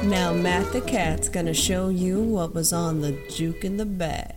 Now Matt the Cat's gonna show you what was on the juke in the bag.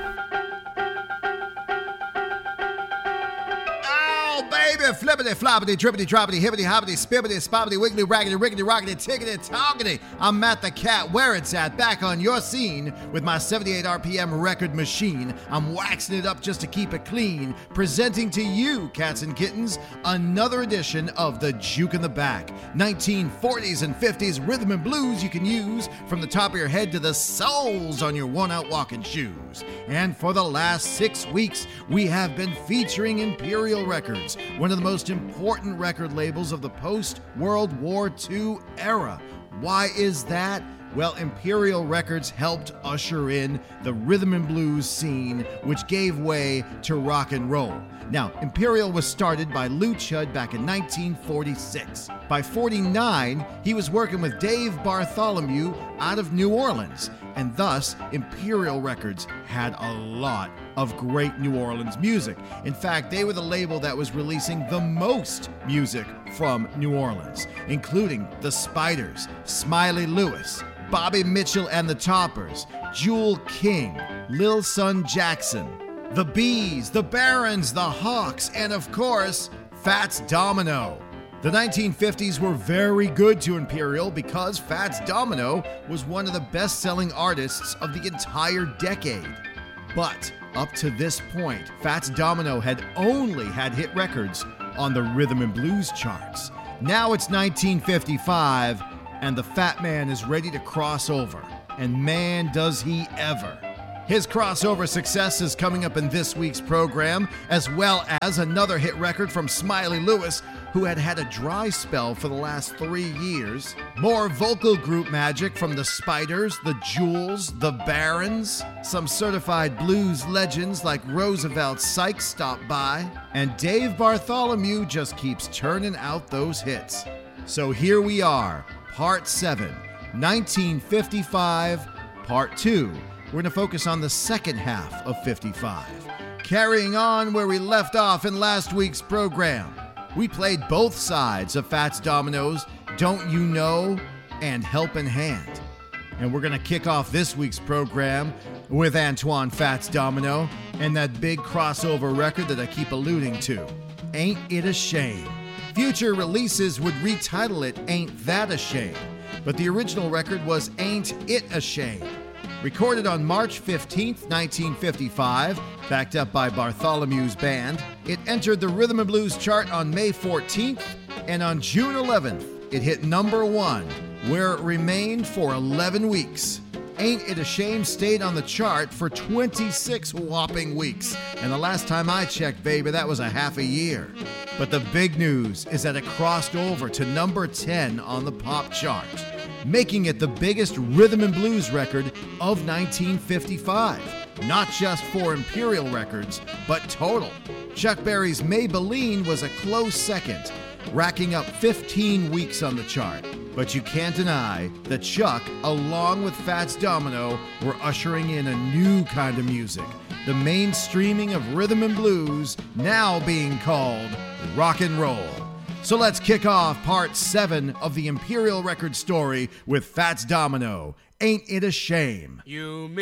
Oh, baby, flippity, floppity, trippity, troppity, hippity, hoppity, spippity, spoppity, wiggly, raggedy, rickety, rockety, tickety, toggety. I'm Matt the Cat, where it's at, back on your scene with my 78 RPM record machine. I'm waxing it up just to keep it clean, presenting to you, cats and kittens, another edition of the Juke in the Back. 1940s and 50s rhythm and blues you can use from the top of your head to the soles on your worn-out walking shoes. And for the last 6 weeks, we have been featuring Imperial Records, one of the most important record labels of the post-World War II era. Why is that? Well, Imperial Records helped usher in the rhythm and blues scene, which gave way to rock and roll. Now, Imperial was started by Lou Chudd back in 1946. By 49, he was working with Dave Bartholomew out of New Orleans, and thus Imperial Records had a lot of great New Orleans music. In fact, they were the label that was releasing the most music from New Orleans, including the Spiders, Smiley Lewis, Bobby Mitchell and the Toppers, Jewel King, Lil Son Jackson, the Bees, the Barons, the Hawks, and of course, Fats Domino. The 1950s were very good to Imperial because Fats Domino was one of the best-selling artists of the entire decade. But up to this point, Fats Domino had only had hit records on the rhythm and blues charts. Now it's 1955, and the Fat Man is ready to cross over. And man, does he ever. His crossover success is coming up in this week's program, as well as another hit record from Smiley Lewis, who had had a dry spell for the last 3 years. More vocal group magic from the Spiders, the Jewels, the Barons. Some certified blues legends like Roosevelt Sykes stop by. And Dave Bartholomew just keeps turning out those hits. So here we are, Part 7, 1955, Part 2. We're going to focus on the second half of 55. Carrying on where we left off in last week's program, we played both sides of Fats Domino's Don't You Know and Helpin' Hand. And we're going to kick off this week's program with Antoine Fats Domino and that big crossover record that I keep alluding to, Ain't It a Shame. Future releases would retitle it Ain't That a Shame, but the original record was Ain't It a Shame. Recorded on March 15th, 1955, backed up by Bartholomew's band, it entered the Rhythm and Blues chart on May 14th, and on June 11th, it hit number 1, where it remained for 11 weeks. Ain't It a Shame stayed on the chart for 26 whopping weeks, and the last time I checked, baby, that was a half a year. But the big news is that it crossed over to number 10 on the pop chart, making it the biggest rhythm and blues record of 1955. Not just for Imperial Records, but total. Chuck Berry's Maybelline was a close second, racking up 15 weeks on the chart. But you can't deny that Chuck, along with Fats Domino, were ushering in a new kind of music, the mainstreaming of rhythm and blues, now being called rock and roll. So let's kick off Part 7 of the Imperial Record story with Fats Domino, Ain't It a Shame. You